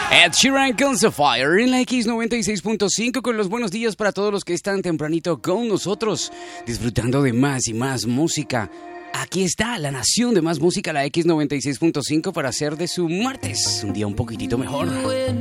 Ed Sheeran con Sapphire en la X96.5 con los buenos días para todos los que están tempranito con nosotros, disfrutando de más y más música. Aquí está la nación de más música, la X96.5, para hacer de su martes un día un poquitito mejor.